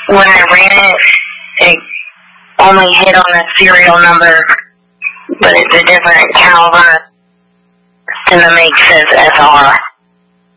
when I ran it only hit on the serial number, but it's a different caliber than the make says SR.